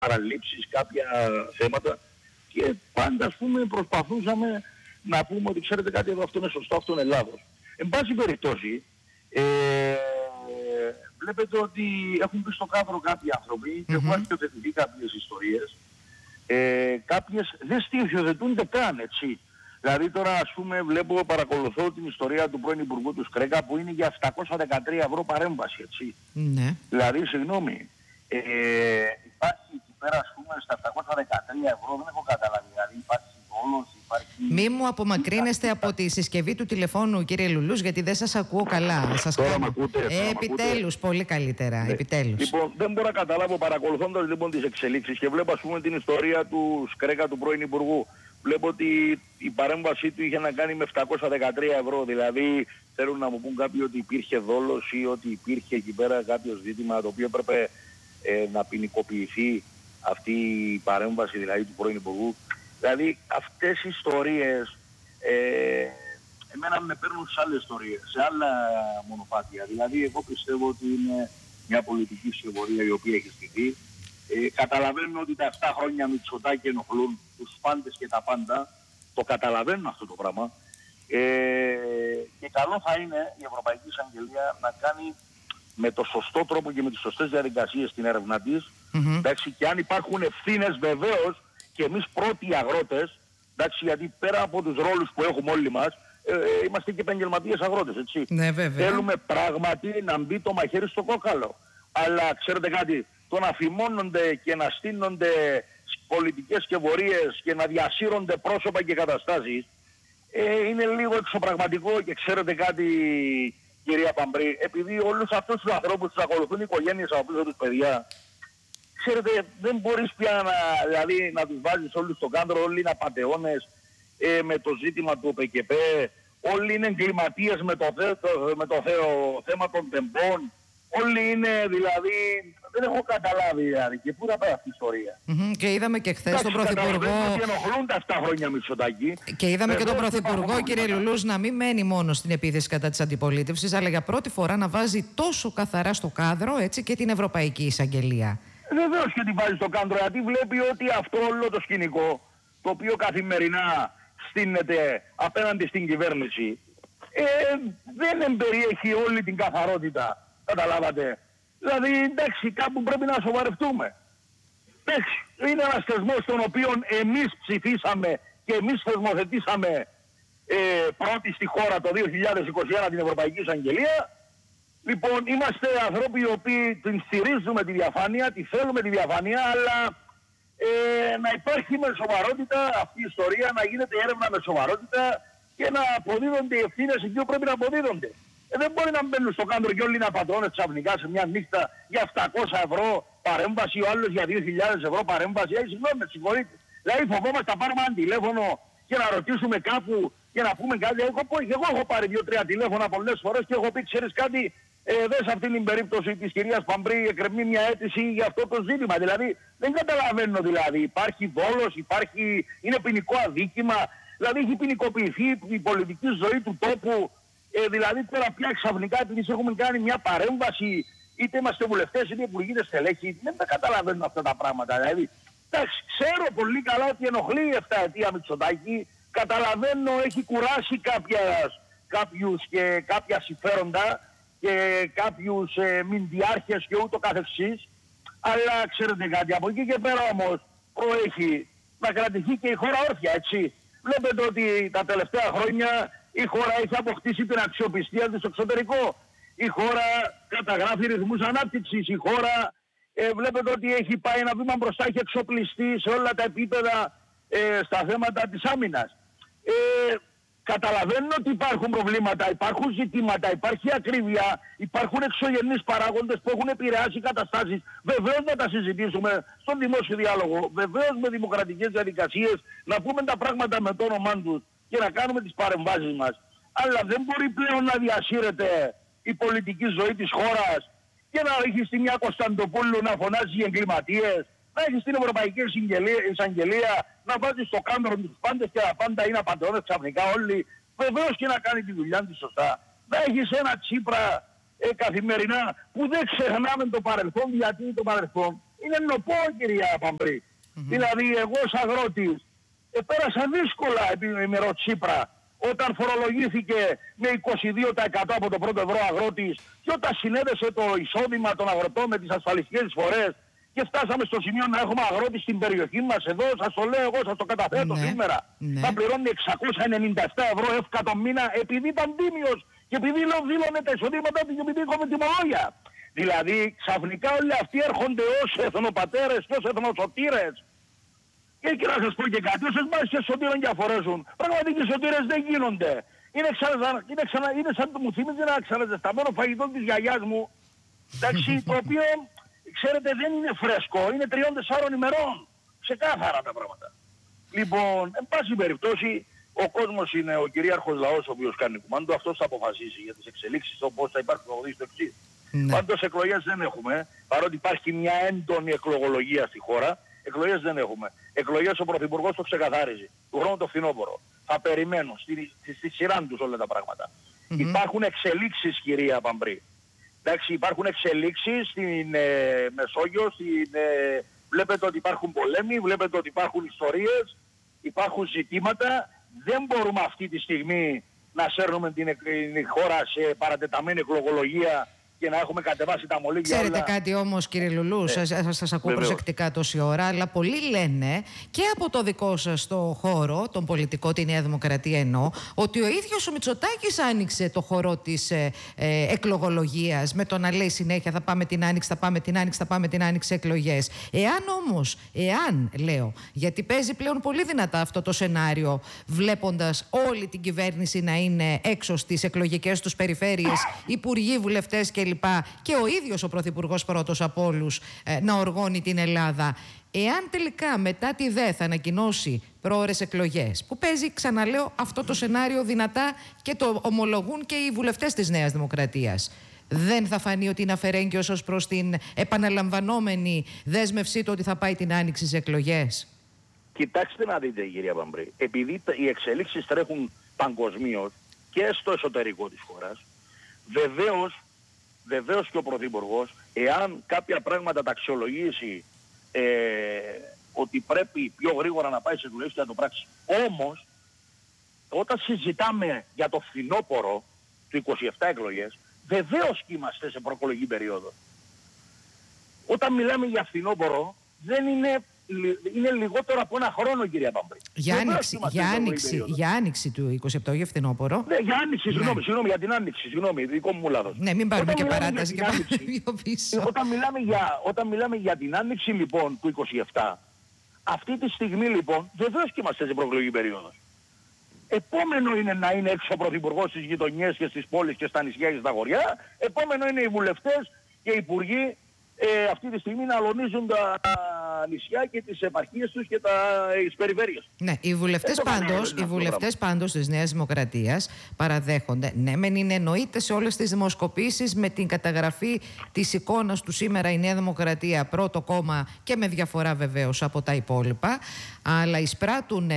παραλήψεις, κάποια θέματα και πάντα ας πούμε προσπαθούσαμε να πούμε ότι ξέρετε κάτι εδώ αυτό είναι σωστό, αυτό είναι λάθος. Εν πάση περιπτώσει, βλέπετε ότι έχουν μπει στο κάδρο κάποιοι άνθρωποι και έχουν αρχιοθετηθεί κάποιες ιστορίες. Κάποιες δεν στοιχειοθετούνται καν, έτσι. Δηλαδή τώρα ας πούμε βλέπω, παρακολουθώ την ιστορία του πρώην Υπουργού του Σκρέκα που είναι για 713 ευρώ παρέμβαση, έτσι. Ναι. Δηλαδή, συγγνώμη, υπάρχει εκεί πέρα ας πούμε στα 713 ευρώ, δεν έχω καταλάβει, δηλαδή υπάρχει δόλος, υπάρχει... Μη μου απομακρύνεστε από τη συσκευή του τηλεφώνου, κύριε Λουλούς, γιατί δεν σας ακούω καλά. Τώρα μ' ακούτε. Επιτέλους, πολύ καλύτερα. Ναι. Επιτέλους. Λοιπόν, δεν μπορώ να καταλάβω παρακολουθώντας λοιπόν τις εξελίξεις και βλέπω ας πούμε την ιστορία του Σκρέκα, του πρώην Υπουργού. Βλέπω ότι η παρέμβασή του είχε να κάνει με 713 ευρώ, δηλαδή θέλουν να μου πούν κάποιοι ότι υπήρχε δόλος ή ότι υπήρχε εκεί πέρα κάποιο ζήτημα το οποίο έπρεπε να ποινικοποιηθεί αυτή η παρέμβαση δηλαδή του πρώην Υπουργού. Δηλαδή αυτές οι ιστορίες εμένα με παίρνουν σε άλλες ιστορίες, σε άλλα μονοπάτια. Δηλαδή εγώ πιστεύω ότι είναι μια πολιτική σκευωρία η οποία έχει στηθεί. Καταλαβαίνω ότι τα 7 χρόνια Μητσοτάκη ενοχλούν τους πάντες και τα πάντα. Το καταλαβαίνω αυτό το πράγμα. Και καλό θα είναι η Ευρωπαϊκή Εισαγγελία να κάνει με το σωστό τρόπο και με τις σωστές διαδικασίες την έρευνα της. Εντάξει, και αν υπάρχουν ευθύνες βεβαίως και εμείς πρώτοι αγρότες, εντάξει, γιατί πέρα από τους ρόλους που έχουμε όλοι μας, είμαστε και επαγγελματίες αγρότες, έτσι. Ναι, βέβαια. Θέλουμε πράγματι να μπει το μαχαίρι στο κόκαλο. Αλλά ξέρετε κάτι, το να φημώνονται και να στείνονται πολιτικές σκευωρίες και να διασύρονται πρόσωπα και καταστάσεις είναι λίγο εξωπραγματικό. Και ξέρετε κάτι, κυρία Παμπρή, επειδή όλους αυτούς τους ανθρώπους τους ακολουθούν οι οικογένειες από πίσω τους παιδιά, ξέρετε δεν μπορείς πια δηλαδή, να τους βάζεις όλους στο κάδρο, όλοι είναι απατεώνες με το ζήτημα του ΟΠΕΚΕΠ, όλοι είναι εγκληματίες με το θέμα των τεμπών. Όλοι είναι δηλαδή, δεν έχω καταλάβει δηλαδή και πού θα πάει αυτή η ιστορία. Και είδαμε και χθες τον Πρωθυπουργό. Ότι ενοχλούν τα 7 χρόνια Μητσοτάκη. Και είδαμε και τον Πρωθυπουργό, κύριε Λουλούς, να μην μένει μόνο στην επίθεση κατά της αντιπολίτευσης, αλλά για πρώτη φορά να βάζει τόσο καθαρά στο κάδρο έτσι και την Ευρωπαϊκή Εισαγγελία. Βεβαίως και την βάζει στο κάδρο, γιατί βλέπει ότι αυτό όλο το σκηνικό, το οποίο καθημερινά στείνεται απέναντι στην κυβέρνηση, δεν εμπεριέχει όλη την καθαρότητα. Καταλάβατε. Δηλαδή, εντάξει, κάπου πρέπει να σοβαρευτούμε. Εντάξει, είναι ένας θεσμός τον οποίο εμείς ψηφίσαμε και εμείς θεσμοθετήσαμε πρώτη στη χώρα το 2021 την Ευρωπαϊκή Εισαγγελία. Λοιπόν, είμαστε ανθρώποι οι οποίοι την στηρίζουμε τη διαφάνεια, τη θέλουμε τη διαφάνεια, αλλά να υπάρχει με σοβαρότητα αυτή η ιστορία, να γίνεται έρευνα με σοβαρότητα και να αποδίδονται οι ευθύνες εκεί που πρέπει να αποδίδονται. Δεν μπορεί να μπαίνουν στο κάδρο και όλοι να πατρώνε ξαφνικά σε μια νύχτα για 700 ευρώ παρέμβαση, ο άλλος για 2.000 ευρώ παρέμβαση. Συγγνώμη, με συγχωρείτε. Δηλαδή φοβόμαστε να πάρουμε ένα τηλέφωνο και να ρωτήσουμε κάπου και να πούμε κάτι. Εγώ έχω πάρει 2-3 τηλέφωνα πολλές φορές και έχω πει, ξέρεις κάτι, δεν σε αυτήν την περίπτωση της κυρίας Παμπρή εκκρεμεί μια αίτηση για αυτό το ζήτημα. Δηλαδή δεν καταλαβαίνω δηλαδή. Υπάρχει δόλος, είναι ποινικό αδίκημα. Δηλαδή έχει ποινικοποιηθεί η πολιτική ζωή του τόπου. Δηλαδή τώρα πια ξαφνικά επειδή έχουμε κάνει μια παρέμβαση, είτε είμαστε βουλευτές είτε υπουργοί είτε στελέχοι, δεν τα καταλαβαίνουν αυτά τα πράγματα. Δηλαδή, εντάξει, ξέρω πολύ καλά ότι ενοχλεί η 7 ετία Μητσοτάκη, καταλαβαίνω έχει κουράσει κάποιους και κάποια συμφέροντα και κάποιους μηνδιάρχες και ούτω καθεξής, αλλά ξέρετε κάτι, από εκεί και πέρα όμως προέχει να κρατηθεί και η χώρα όρθια, έτσι. Βλέπετε ότι τα τελευταία χρόνια η χώρα έχει αποκτήσει την αξιοπιστία της στο εξωτερικό. Η χώρα καταγράφει ρυθμούς ανάπτυξης. Η χώρα βλέπετε ότι έχει πάει ένα βήμα μπροστά, έχει εξοπλιστεί σε όλα τα επίπεδα στα θέματα της άμυνας. Καταλαβαίνω ότι υπάρχουν προβλήματα, υπάρχουν ζητήματα, υπάρχει ακρίβεια, υπάρχουν εξωγενείς παράγοντες που έχουν επηρεάσει καταστάσεις. Βεβαίως να τα συζητήσουμε στον δημόσιο διάλογο, βεβαίως με δημοκρατικές διαδικασίες, να πούμε τα πράγματα με το όνομά τους και να κάνουμε τις παρεμβάσεις μας. Αλλά δεν μπορεί πλέον να διασύρεται η πολιτική ζωή της χώρας και να έχει στη μια Κωνσταντοπούλου να φωνάζει οι εγκληματίες, να έχει στην Ευρωπαϊκή Εισαγγελία να βάζει στο κάμερο τους πάντες και τα πάντα είναι απαντώνες ξαφνικά όλοι. Βεβαίως και να κάνει τη δουλειά της σωστά. Να έχεις ένα Τσίπρα καθημερινά που δεν ξεχνάμε το παρελθόν, γιατί το παρελθόν είναι νοπό, κυρία Παμπρή. Δηλαδή εγώ ως αγρότης πέρασα δύσκολα με Ροτσίπρα όταν φορολογήθηκε με 22% από το πρώτο ευρώ αγρότης και όταν συνέδεσε το εισόδημα των αγροτών με τις ασφαλιστικές εισφορές και φτάσαμε στο σημείο να έχουμε αγρότη στην περιοχή μας εδώ, σας το λέω εγώ, σας το καταθέτω σήμερα. Θα πληρώνει 697 ευρώ εύκα το μήνα επειδή ήταν τίμιος και επειδή δήλωνε τα εισοδήματά του και επειδή έχουμε τιμολόγια. Δηλαδή ξαφνικά όλοι αυτοί έρχονται ως εθνοπατέρες και ως εθνοσωτήρες. Και να σας πω και κάτι, όσες μάχες σωτήρων διαφορέσουν, πραγματικοί σωτήρες δεν γίνονται. Είναι σαν το μου θυμίζει ένα ξαναζεσταμένο φαγητό της γιαγιάς μου, εντάξει, το οποίο, ξέρετε, δεν είναι φρέσκο, είναι 3-4 ημερών. Ξεκάθαρα τα πράγματα. Λοιπόν, εν πάση περιπτώσει, ο κόσμος είναι ο κυρίαρχος λαός ο οποίος κάνει κουμάντο, αυτός θα αποφασίσει για τις εξελίξεις, όπως θα υπάρχουν στο εξής. Πάντως εκλογές δεν έχουμε, παρότι υπάρχει μια έντονη εκλογολογία στη χώρα. Εκλογές δεν έχουμε. Εκλογές ο Πρωθυπουργός το ξεκαθάριζει. Του χρόνου το φθινόπωρο. Θα περιμένω στη σειρά τους όλα τα πράγματα. Υπάρχουν εξελίξεις, κυρία Παμπρή. Εντάξει, υπάρχουν εξελίξεις στην Μεσόγειο. Βλέπετε ότι υπάρχουν πολέμοι, βλέπετε ότι υπάρχουν ιστορίες, υπάρχουν ζητήματα. Δεν μπορούμε αυτή τη στιγμή να σέρνουμε την χώρα σε παρατεταμένη εκλογολογία και να έχουμε κατεβάσει τα μολύβια. Ξέρετε κάτι όμως, κύριε Λουλού, σας ακούω προσεκτικά τόση ώρα, αλλά πολλοί λένε και από το δικό σας το χώρο, τον πολιτικό, τη Νέα Δημοκρατία εννοώ, ότι ο ίδιος ο Μητσοτάκης άνοιξε το χώρο της εκλογολογίας με το να λέει συνέχεια θα πάμε την Άνοιξη, θα πάμε την Άνοιξη, θα πάμε την Άνοιξη εκλογές. Εάν λέω, γιατί παίζει πλέον πολύ δυνατά αυτό το σενάριο, βλέποντας όλη την κυβέρνηση να είναι έξω στις εκλογικές τους περιφέρειες, υπουργοί, βουλευτές κλπ. Και ο ίδιος ο Πρωθυπουργός πρώτος από όλους να οργώνει την Ελλάδα. Εάν τελικά μετά τη ΔΕ θα ανακοινώσει πρόωρες εκλογές, που παίζει, ξαναλέω, αυτό το σενάριο δυνατά και το ομολογούν και οι βουλευτές της Νέας Δημοκρατίας, δεν θα φανεί ότι είναι αφαιρέγγιος ως προς την επαναλαμβανόμενη δέσμευσή του ότι θα πάει την Άνοιξη σε εκλογές? Κοιτάξτε να δείτε, κυρία Παμπρή, επειδή οι εξελίξεις τρέχουν παγκοσμίως και στο εσωτερικό της χώρας, βεβαίως και ο Πρωθυπουργός, εάν κάποια πράγματα τα αξιολογήσει ότι πρέπει πιο γρήγορα να πάει σε δουλειές και να το πράξει. Όμως, όταν συζητάμε για το φθινόπωρο του 27 εκλογές, βεβαίως και είμαστε σε προεκλογική περίοδο. Όταν μιλάμε για φθινόπωρο, δεν είναι λιγότερο από ένα χρόνο, κυρία Παμπρή. Για άνοιξη του 27, για φθινόπωρο. Ναι, για άνοιξη, συγγνώμη, για την άνοιξη, συγγνώμη, δικό μου λάθος. Ναι, μην πάρουμε και παράταση και πάμε πιο πίσω. Όταν μιλάμε για την άνοιξη λοιπόν του 27, αυτή τη στιγμή λοιπόν, βεβαίως και είμαστε σε προεκλογική περίοδο. Επόμενο είναι να είναι έξω ο Πρωθυπουργός στις γειτονιές και στις πόλεις και στα νησιά και στα χωριά. Επόμενο είναι οι βουλευτές και οι υπουργοί αυτή τη στιγμή να αλωνίζουν τα νησιά και τις επαρχίες τους και τις περιφέρειες. Ναι, οι βουλευτές πάντως της Νέας Δημοκρατίας παραδέχονται, ναι μεν είναι εννοείται σε όλες τις δημοσκοπήσεις με την καταγραφή της εικόνας του σήμερα η Νέα Δημοκρατία πρώτο κόμμα και με διαφορά βεβαίως από τα υπόλοιπα, αλλά εισπράττουν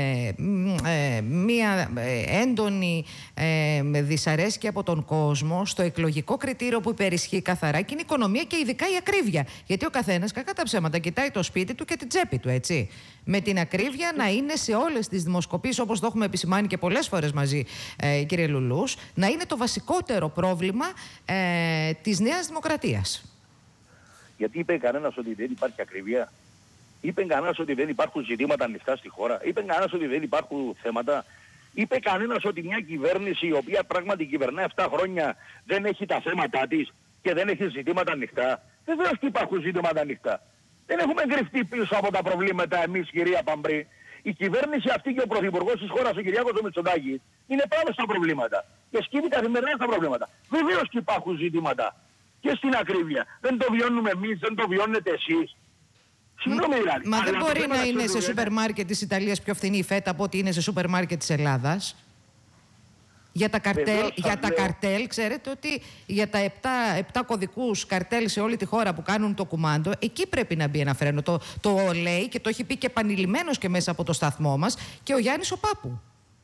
μία έντονη δυσαρέσκεια από τον κόσμο στο εκλογικό κριτήριο που υπερισχύει καθαρά και είναι η οικονομία και ειδικά η ακρίβεια. Γιατί ο καθένας, κακά τα ψέματα, κοιτάει το σπίτι του και την τσέπη του, έτσι. Με την ακρίβεια να είναι σε όλες τις δημοσκοπήσεις, όπως το έχουμε επισημάνει και πολλές φορές μαζί, κύριε Λουλούς, να είναι το βασικότερο πρόβλημα της Νέας Δημοκρατίας. Γιατί είπε κανένας ότι δεν υπάρχει ακρίβεια? Είπε κανένας ότι δεν υπάρχουν ζητήματα ανοιχτά στη χώρα? Είπε κανένας ότι δεν υπάρχουν θέματα? Είπε κανένας ότι μια κυβέρνηση η οποία πράγματι κυβερνάει 7 χρόνια δεν έχει τα θέματα της και δεν έχει ζητήματα ανοιχτά? Βεβαίως και υπάρχουν ζητήματα ανοιχτά. Δεν έχουμε κρυφτεί πίσω από τα προβλήματα εμείς, κυρία Παμπρή. Η κυβέρνηση αυτή και ο Πρωθυπουργός της χώρας, ο Κυριάκος Μητσοτάκης, είναι πάνω στα προβλήματα και σκύβει καθημερινά στα προβλήματα. Βεβαίως και υπάρχουν ζητήματα και στην ακρίβεια. Δεν το βιώνουμε εμείς, δεν το βιώνετε εσείς. Συγγνώμη δηλαδή. Μα δεν μπορεί να είναι σε σούπερ μάρκετ της Ιταλίας πιο φθηνή η φέτα από ότι είναι σε σούπερ μάρκετ της Ελλάδας. Για τα καρτέλ, ξέρετε ότι για τα 7 κωδικούς καρτέλ σε όλη τη χώρα που κάνουν το κουμάντο, εκεί πρέπει να μπει ένα φρένο. Το λέει και το έχει πει και επανειλημμένος και μέσα από το σταθμό μας και ο Γιάννης ο Πάπου.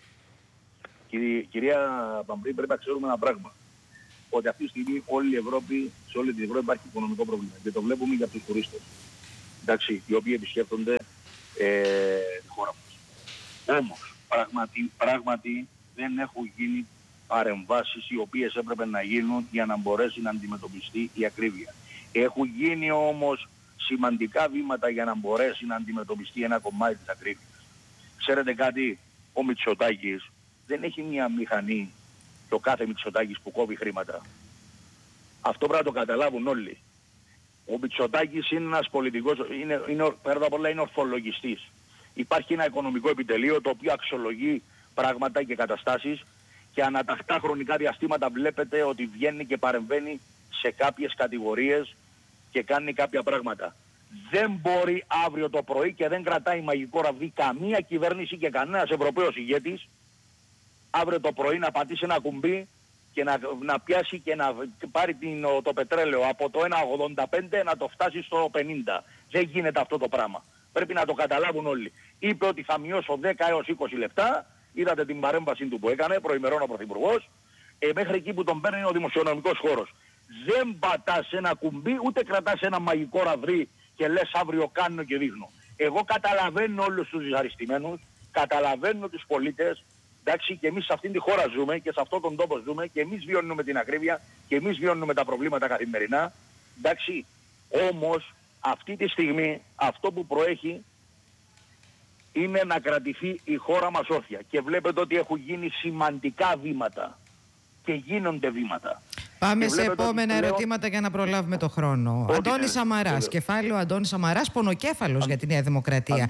Κυρία Παμπρή, πρέπει να ξέρουμε ένα πράγμα. Ότι αυτή τη στιγμή όλη η Ευρώπη, σε όλη την Ευρώπη υπάρχει οικονομικό πρόβλημα. Και το βλέπουμε για τους τουρίστες. εντάξει, οι οποίοι επισκέπτονται τη χώρα μας. Όμως, πράγματι δεν έχουν γίνει παρεμβάσεις οι οποίες έπρεπε να γίνουν για να μπορέσει να αντιμετωπιστεί η ακρίβεια. Έχουν γίνει όμως σημαντικά βήματα για να μπορέσει να αντιμετωπιστεί ένα κομμάτι της ακρίβειας. Ξέρετε κάτι, ο Μητσοτάκης δεν έχει μια μηχανή και ο κάθε Μητσοτάκης που κόβει χρήματα. Αυτό πρέπει να το καταλάβουν όλοι. Ο Μητσοτάκης είναι ένας πολιτικός, πέρα απ' όλα είναι ορθολογιστής. Υπάρχει ένα οικονομικό επιτελείο το οποίο αξιολογεί πράγματα και καταστάσεις και αναταχτά χρονικά διαστήματα βλέπετε ότι βγαίνει και παρεμβαίνει σε κάποιες κατηγορίες και κάνει κάποια πράγματα. Δεν μπορεί αύριο το πρωί και δεν κρατάει μαγικό ραβδί καμία κυβέρνηση και κανένας Ευρωπαίος ηγέτης αύριο το πρωί να πατήσει ένα κουμπί και να πιάσει και να πάρει το πετρέλαιο από το 1,85 να το φτάσει στο 50. Δεν γίνεται αυτό το πράγμα. Πρέπει να το καταλάβουν όλοι. Είπε ότι θα μειώσω 10 έως 20 λεπτά. Είδατε την παρέμβαση του που έκανε προημερών ο Πρωθυπουργός. Μέχρι εκεί που τον παίρνει ο δημοσιονομικός χώρος. Δεν πατάς ένα κουμπί ούτε κρατάς ένα μαγικό ραβδί και λες αύριο κάνω και δείχνω. Εγώ καταλαβαίνω όλους τους δυσαρεστημένους, καταλαβαίνω τους πολίτες. Εντάξει, και εμείς σε αυτήν τη χώρα ζούμε και σε αυτόν τον τόπο ζούμε και εμείς βιώνουμε την ακρίβεια και εμείς βιώνουμε τα προβλήματα καθημερινά. Εντάξει, όμως αυτή τη στιγμή αυτό που προέχει είναι να κρατηθεί η χώρα μας όρθια. Και βλέπετε ότι έχουν γίνει σημαντικά βήματα και γίνονται βήματα. Πάμε σε επόμενα ερωτήματα για να προλάβουμε το χρόνο. Αντώνης Σαμαράς, κεφάλαιο Αντώνης Σαμαράς, πονοκέφαλος για τη Νέα Δημοκρατία.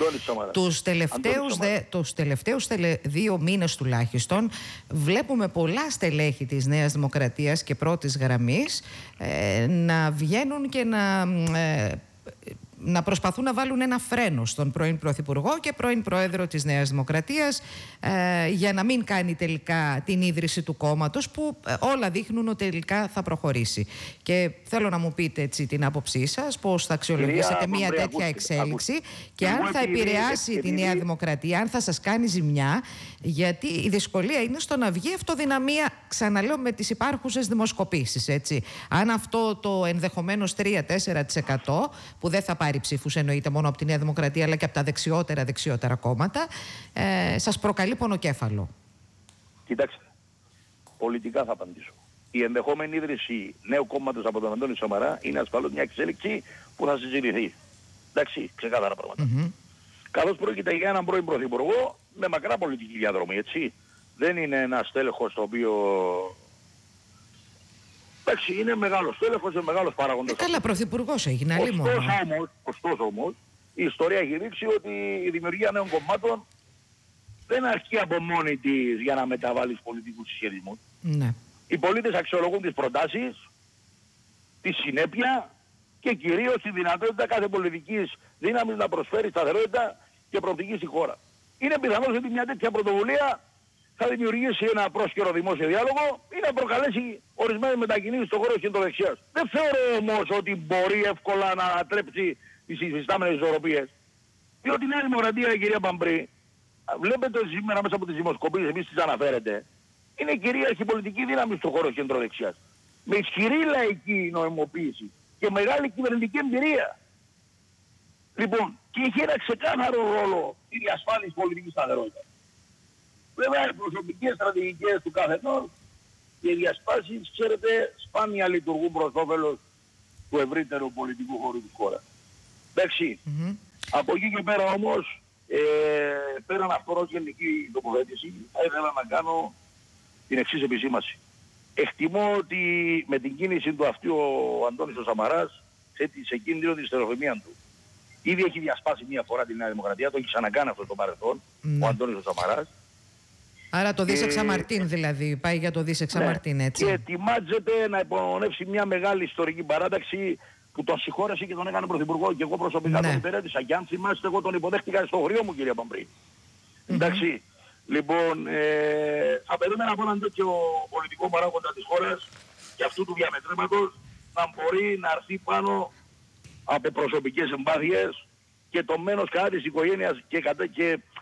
Τους τελευταίους 2 μήνες τουλάχιστον βλέπουμε πολλά στελέχη της Νέας Δημοκρατίας και πρώτης γραμμής να βγαίνουν και να προσπαθούν να βάλουν ένα φρένο στον πρώην Πρωθυπουργό και πρώην Πρόεδρο της Νέας Δημοκρατίας για να μην κάνει τελικά την ίδρυση του κόμματος που όλα δείχνουν ότι τελικά θα προχωρήσει. Και θέλω να μου πείτε έτσι την άποψή σας, πώς θα αξιολογήσετε μια τέτοια εξέλιξη και αν θα επηρεάσει τη Νέα Δημοκρατία, αν θα σας κάνει ζημιά, γιατί η δυσκολία είναι στο να βγει αυτοδυναμία, ξαναλέω, με τις υπάρχουσες δημοσκοπήσεις, έτσι. Αν αυτό το ενδεχομένως 3-4% που δεν θα πάρει ψήφους εννοείται μόνο από τη Νέα Δημοκρατία αλλά και από τα δεξιότερα κόμματα, σας προκαλεί πονοκέφαλο. Κοιτάξτε, πολιτικά θα απαντήσω. Η ενδεχόμενη ίδρυση νέου κόμματος από τον Αντώνη Σαμαρά είναι ασφαλώς μια εξέλιξη που θα συζητηθεί. Εντάξει, ξεκάθαρα πράγματα. Καθώς πρόκειται για έναν πρώην Πρωθυπουργό με μακρά πολιτική διαδρομή, έτσι. Δεν είναι ένας τέλεχος το οποίο... Εντάξει, είναι μεγάλος τέλεχος, είναι μεγάλος παράγοντας. Καλά, πρωθυπουργός έγινε, άλλη μόνο. Ωστόσο όμως, η ιστορία έχει δείξει ότι η δημιουργία νέων κομμάτων δεν αρκεί από μόνη της για να μεταβάλει πολιτικούς συσχετισμούς. Ναι. Οι πολίτες αξιολογούν τις προτάσεις, τη συνέπεια και κυρίως τη δυνατότητα κάθε πολιτικής δύναμης να προσφέρει σταθερότητα και προοπτική στη χώρα. Είναι πιθανός ότι μια τέτοια πρωτοβουλία θα δημιουργήσει ένα πρόσκαιρο δημόσιο διάλογο ή να προκαλέσει ορισμένες μετακινήσεις στον χώρο κεντροδεξιάς. Δεν θεωρώ όμως ότι μπορεί εύκολα να ανατρέψει τις υφιστάμενες ισορροπίες. Διότι η Νέα Δημοκρατία, η κυρία Παμπρή, βλέπετε σήμερα μέσα από τις δημοσκοπήσεις, εμείς τις αναφέρετε, είναι κυρίαρχη πολιτική δύναμη στον χώρο κεντροδεξιάς. Με ισχυρή λαϊκή νοημοποίηση και μεγάλη κυβερνητική εμπειρία. Λοιπόν, και έχει ένα ξεκάθαρο ρόλο η διασφάλιση πολιτικής σταθερότητας. Βέβαια, οι προσωπικές στρατηγικές του καθενός και οι διασπάσεις, ξέρετε, σπάνια λειτουργούν προς όφελος του ευρύτερου πολιτικού χώρου της χώρας. Εντάξει. Από εκεί και πέρα όμως, πέραν αυτόν ως γενική τοποθέτηση, θα ήθελα να κάνω την εξής επισήμαση. Εκτιμώ ότι με την κίνηση του αυτού ο Αντώνης ο Σαμαράς θέτει σε κίνδυνο τη στερεοφημία του. Ήδη έχει διασπάσει μία φορά τη Νέα Δημοκρατία, το έχει ξανακάνει αυτό στο παρελθόν, ο Αντώνης ο Σαμαράς. Άρα το δις εξαμαρτίν δηλαδή, πάει για το δις εξαμαρτίν, έτσι. Και ετοιμάζεται να υπονομεύσει μια μεγάλη ιστορική παράταξη που τον συγχώρεσε και τον έκανε πρωθυπουργό και εγώ προσωπικά τον υπηρέτησα. Και αν θυμάστε, εγώ τον υποδέχτηκα στο χωριό μου, κυρία Παμπρή. Εντάξει. Λοιπόν, θα περίμενα από έναν τέτοιο πολιτικό παράγοντα της χώρας και αυτού του διαμετρήματος να μπορεί να έρθει πάνω από προσωπικές εμπάθειες και το μένος κατά της οικογένειας και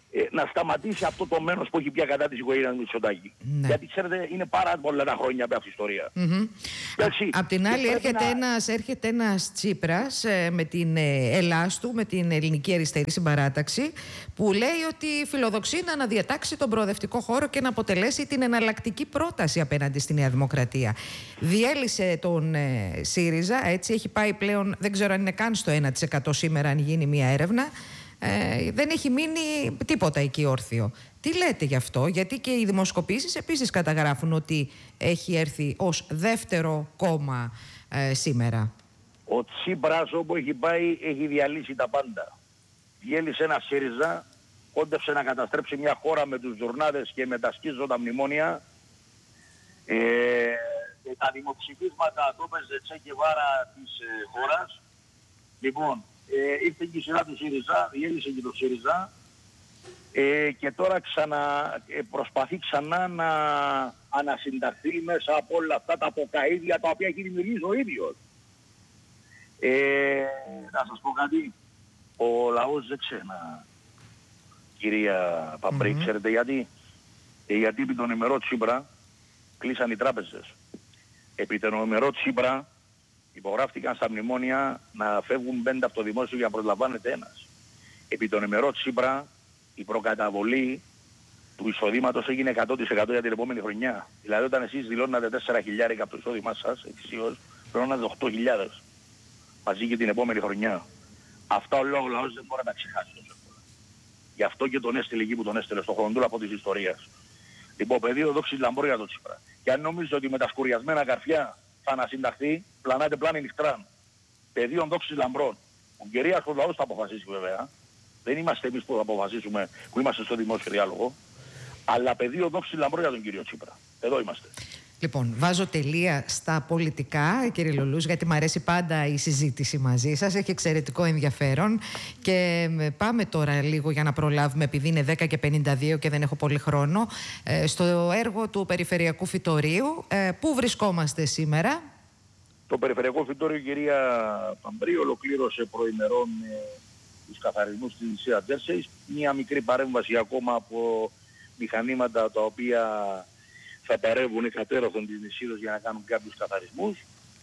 να σταματήσει αυτό το μένος που έχει πια κατά της οικογένειας Μητσοτάκη. Ναι. Γιατί ξέρετε είναι πάρα πολλά τα χρόνια από αυτή η ιστορία. Απ' την άλλη έρχεται ένας Τσίπρας με την Ελλάστου, με την Ελληνική Αριστερή Συμπαράταξη, που λέει ότι φιλοδοξεί να αναδιατάξει τον προοδευτικό χώρο και να αποτελέσει την εναλλακτική πρόταση απέναντι στη Νέα Δημοκρατία. Διέλυσε τον ΣΥΡΙΖΑ, έτσι έχει πάει πλέον, δεν ξέρω αν είναι καν στο 1% σήμερα αν γίνει μια έρευνα. Δεν έχει μείνει τίποτα εκεί όρθιο. Τι λέτε γι' αυτό? Γιατί και οι δημοσκοπήσεις επίσης καταγράφουν ότι έχει έρθει ως δεύτερο κόμμα σήμερα. Ο Τσίπρας όπου έχει πάει έχει διαλύσει τα πάντα. Διέλυσε ένα ΣΥΡΙΖΑ, κόντεψε να καταστρέψει μια χώρα με τους τζουρνάδες και με τα σκίζοντα μνημόνια. Τα δημοψηφίσματα το έπαιζε Τσε Γκεβάρα της χώρας. Λοιπόν, ήρθε και η σειρά του ΣΥΡΙΖΑ, διέλυσε και το ΣΥΡΙΖΑ και τώρα προσπαθεί ξανά να ανασυνταχθεί μέσα από όλα αυτά τα αποκαΐδια τα οποία έχει δημιουργήσει ο ίδιος. Να σας πω κάτι, ο λαός δεν ξένα, κυρία Παμπρή, ξέρετε γιατί? Γιατί επί τον ημερό Τσίπρα κλείσαν οι τράπεζες. Επί τον ημερό Τσίπρα υπογράφτηκαν στα μνημόνια να φεύγουν 5 από το δημόσιο για να προσλαμβάνεται ένας. Επί τον ημερό Τσίπρα η προκαταβολή του εισοδήματος έγινε 100% για την επόμενη χρονιά. Δηλαδή όταν εσείς δηλώνατε 4.000 από το εισόδημά σας ετησίως, πληρώνατε 8.000 μαζί και την επόμενη χρονιά. Αυτά ο λαός δεν μπορεί να τα ξεχάσει τόσο εύκολα. Γι' αυτό και τον έστειλε εκεί που τον έστειλε, στο χρονοτούλα από της ιστορίας. Λοιπόν, πεδίο δόξης λαμπρό για τον Τσίπρα. Και αν νομίζετε ότι με τα σκουριασμένα καρφιά θα ανασυνταχθεί, πλανάτε πλάνη νυχτράν. Πεδίων δόξης λαμπρών. Ο κυρίαρχος λαός θα αποφασίσει βέβαια. Δεν είμαστε εμείς που θα αποφασίσουμε, που είμαστε στο δημόσιο διάλογο. Αλλά πεδίο δόξης λαμπρών για τον κύριο Τσίπρα. Εδώ είμαστε. Λοιπόν, βάζω τελεία στα πολιτικά, κύριε Λουλούς, γιατί μου αρέσει πάντα η συζήτηση μαζί σας. Έχει εξαιρετικό ενδιαφέρον. Και πάμε τώρα λίγο για να προλάβουμε, επειδή είναι 10:52 και δεν έχω πολύ χρόνο, στο έργο του Περιφερειακού Φυτορείου. Πού βρισκόμαστε σήμερα? Το Περιφερειακό Φυτόριο, κυρία Παμπρή, ολοκλήρωσε προημερών τους καθαρισμούς της νησιά Τζέρσεης. Μία μικρή παρέμβαση ακόμα από μηχανήματα τα οποία θα παρεύουν κατέρωθεν της νησίδος για να κάνουν κάποιους καθαρισμούς.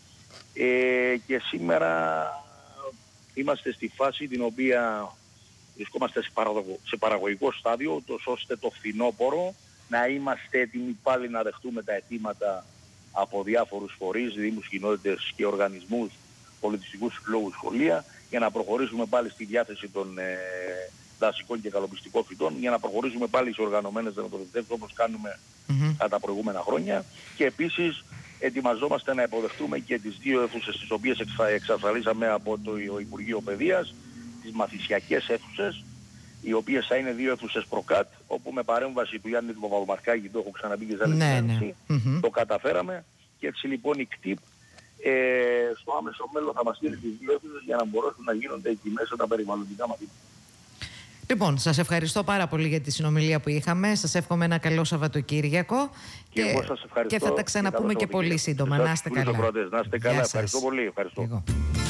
Και σήμερα είμαστε στη φάση την οποία βρισκόμαστε σε παραγωγικό στάδιο, ώστε το φθινόπωρο να είμαστε έτοιμοι πάλι να δεχτούμε τα αιτήματα από διάφορους φορείς, δήμους, κοινότητες και οργανισμούς, πολιτιστικούς συλλόγους, σχολεία, για να προχωρήσουμε πάλι στη διάθεση των δασικών και καλοπιστικών φυτών, για να προχωρήσουμε πάλι σε οργανωμένες δραστηριότητες όπως κάνουμε τα προηγούμενα χρόνια. Και επίσης ετοιμαζόμαστε να υποδεχτούμε και τις 2 αίθουσες τις οποίες εξασφαλίσαμε από το Υπουργείο Παιδείας, τις μαθησιακές αίθουσες, οι οποίες θα είναι 2 αίθουσες προκάτ, όπου με παρέμβαση του Γιάννη του Παπαδομαρκάκη, το έχω ξαναπεί και σε άλλη συνέντευξη, το καταφέραμε. Και έτσι λοιπόν η ΚΤΙΠ στο άμεσο μέλλον θα μας στείλει τις 2 αίθουσες για να μπορέσουν να γίνονται εκεί μέσα τα περιβαλλοντικά μαθήματα. Λοιπόν, σας ευχαριστώ πάρα πολύ για τη συνομιλία που είχαμε. Σας εύχομαι ένα καλό Σαββατοκύριακο. Και θα τα ξαναπούμε και πολύ σύντομα. Να είστε καλά. Να είστε καλά. Ευχαριστώ πολύ. Ευχαριστώ.